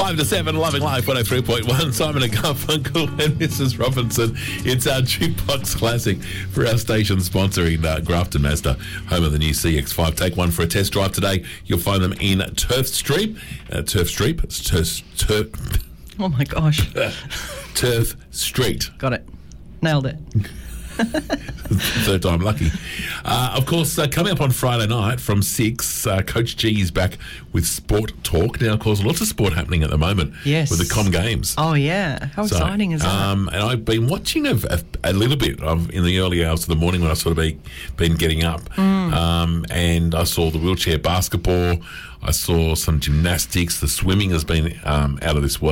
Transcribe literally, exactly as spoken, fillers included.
Five to seven, Loving Life, one oh three point one. Simon and Garfunkel and Missus Robinson. It's our Jukebox Classic for our station sponsoring uh, Grafton Mazda, home of the new C X five. Take one for a test drive today. You'll find them in Turf Street. Uh, Turf Street. It's Turf... Turf oh, my gosh. Turf Street. Got it. Nailed it. Third time lucky. Uh, of course, uh, coming up on Friday night from six, uh, Coach G is back with Sport Talk. Now, of course, lots of sport happening at the moment. Yes. With the Com Games. Oh, yeah. How So, exciting is that? Um, and I've been watching a, a, a little bit of in the early hours of the morning when I've sort of be, been getting up. Mm. Um, and I saw the wheelchair basketball. I saw some gymnastics. The swimming has been um, out of this world.